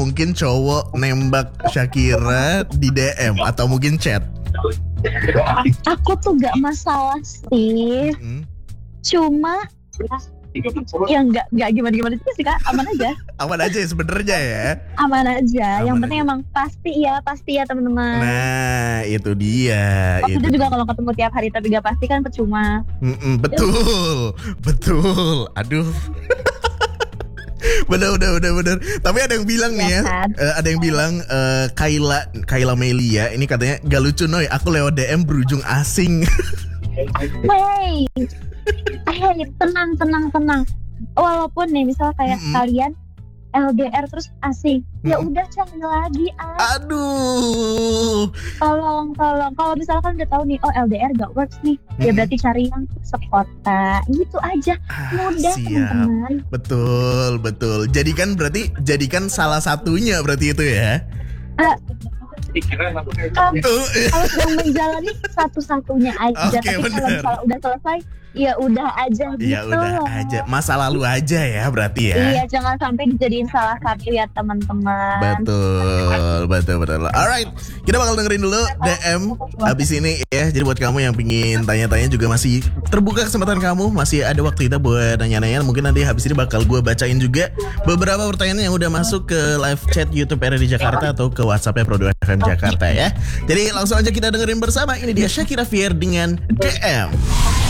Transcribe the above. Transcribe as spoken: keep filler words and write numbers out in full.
mungkin cowok nembak Shakira di D M atau mungkin chat? Aku tuh gak masalah sih. Hmm. Cuma ya nggak nggak gimana gimana sih Kak, aman aja. Aman aja ya sebenarnya ya. Aman aja. Aman Yang penting aja. emang pasti ya, pasti ya teman-teman. Nah, itu dia. Maksudnya itu juga dia. kalau ketemu tiap hari tapi gak pasti kan percuma. Mm-mm, betul, betul. Aduh. Bener, bener, bener, bener. Tapi ada yang bilang nih ya, Ya kan? eh, ada yang bilang eh, Kayla, Kayla Melia ini katanya gak lucu Noy. Aku lewat D M berujung asing. Hey, hey, tenang, tenang, tenang. Walaupun nih misal kayak Mm-mm. kalian L D R terus asing, ya Mm-mm. udah cari lagi ah. Aduh. Tolong, tolong. Kalau misalkan udah tahu nih, oh L D R gak works nih, ya Mm-mm. berarti cari yang sekota. Gitu aja, Ah, mudah siap. teman-teman. Betul, betul. Jadikan berarti jadikan salah satunya berarti itu ya. Ah, um, Tuh. kalau sedang menjalani satu-satunya aja, Oke, tapi kalau bener. misalnya udah selesai, ya udah aja gitu. Ya udah loh. aja, masa lalu aja ya berarti ya. Iya, jangan sampai dijadiin salah satu ya teman-teman. Betul, betul, betul. Alright, kita bakal dengerin dulu D M abis ini ya. Jadi buat kamu yang pingin tanya-tanya juga masih terbuka kesempatan kamu, masih ada waktu kita buat nanya-nanya. Mungkin nanti habis ini bakal gue bacain juga beberapa pertanyaan yang udah masuk ke live chat YouTube R R D Jakarta atau ke WhatsAppnya Prodo F M Jakarta ya. Jadi langsung aja kita dengerin bersama. Ini dia Shakira Fier dengan D M.